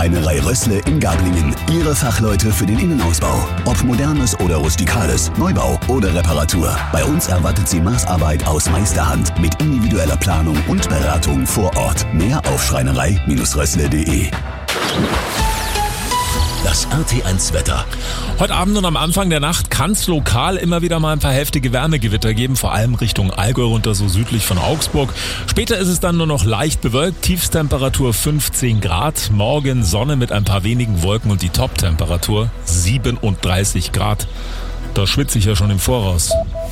Schreinerei Rössle in Gablingen. Ihre Fachleute für den Innenausbau. Ob modernes oder rustikales, Neubau oder Reparatur. Bei uns erwartet Sie Maßarbeit aus Meisterhand mit individueller Planung und Beratung vor Ort. Mehr auf schreinerei-rössle.de. Das RT1-Wetter. Heute Abend und am Anfang der Nacht kann es lokal immer wieder mal ein paar heftige Wärmegewitter geben, vor allem Richtung Allgäu runter, so südlich von Augsburg. Später ist es dann nur noch leicht bewölkt, Tiefstemperatur 15 Grad, morgen Sonne mit ein paar wenigen Wolken und die Toptemperatur 37 Grad. Da schwitze ich ja schon im Voraus.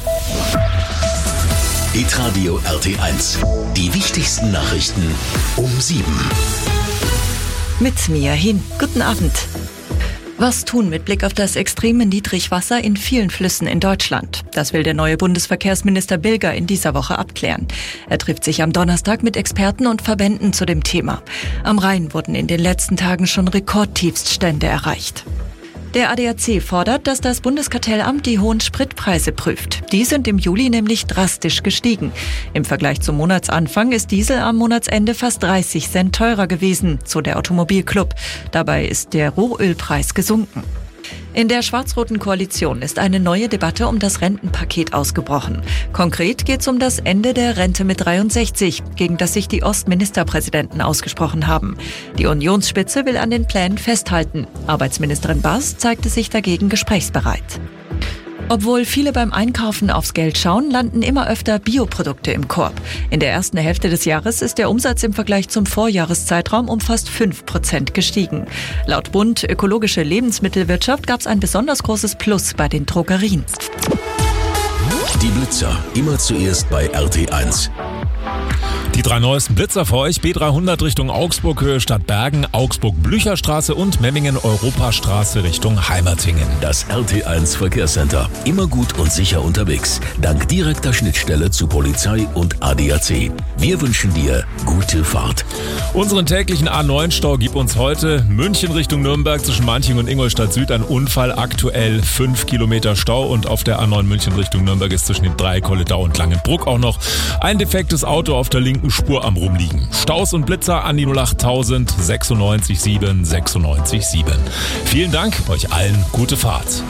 Hitradio RT1. Die wichtigsten Nachrichten um 7. Mit Mia Hin. Guten Abend. Was tun mit Blick auf das extreme Niedrigwasser in vielen Flüssen in Deutschland? Das will der neue Bundesverkehrsminister Bilger in dieser Woche abklären. Er trifft sich am Donnerstag mit Experten und Verbänden zu dem Thema. Am Rhein wurden in den letzten Tagen schon Rekordtiefststände erreicht. Der ADAC fordert, dass das Bundeskartellamt die hohen Spritpreise prüft. Die sind im Juli nämlich drastisch gestiegen. Im Vergleich zum Monatsanfang ist Diesel am Monatsende fast 30 Cent teurer gewesen, so der Automobilclub. Dabei ist der Rohölpreis gesunken. In der schwarz-roten Koalition ist eine neue Debatte um das Rentenpaket ausgebrochen. Konkret geht es um das Ende der Rente mit 63, gegen das sich die Ostministerpräsidenten ausgesprochen haben. Die Unionsspitze will an den Plänen festhalten. Arbeitsministerin Bass zeigte sich dagegen gesprächsbereit. Obwohl viele beim Einkaufen aufs Geld schauen, landen immer öfter Bioprodukte im Korb. In der ersten Hälfte des Jahres ist der Umsatz im Vergleich zum Vorjahreszeitraum um fast 5% gestiegen. Laut Bund Ökologische Lebensmittelwirtschaft gab es ein besonders großes Plus bei den Drogerien. Die Blitzer, immer zuerst bei RT1. Die 3 neuesten Blitzer für euch: B300 Richtung Augsburg, Höhe Stadtbergen, Augsburg-Blücherstraße und Memmingen-Europastraße Richtung Heimertingen. Das RT1 Verkehrscenter. Immer gut und sicher unterwegs. Dank direkter Schnittstelle zu Polizei und ADAC. Wir wünschen dir gute Fahrt. Unseren täglichen A9-Stau gibt uns heute München Richtung Nürnberg zwischen Manching und Ingolstadt Süd ein Unfall. Aktuell 5 Kilometer Stau und auf der A9 München Richtung Nürnberg ist zwischen dem Dreieck Kolledau und Langenbruck auch noch ein defektes Auto auf der linken Spur am Rumliegen. Staus und Blitzer an die 08000 96 7 96 7. Vielen Dank, euch allen gute Fahrt.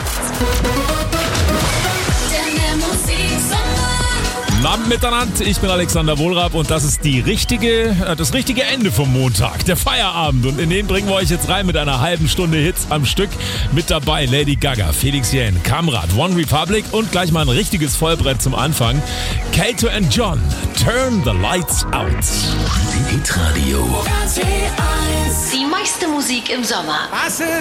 Guten Abend miteinander, ich bin Alexander Wohlrab und das ist das richtige Ende vom Montag, der Feierabend. Und in den bringen wir euch jetzt rein mit einer halben Stunde Hits am Stück. Mit dabei Lady Gaga, Felix Jähn, Kamrat, One Republic und gleich mal ein richtiges Vollbrett zum Anfang. Kato and John, Turn the Lights Out. Hitradio. Die meiste Musik im Sommer.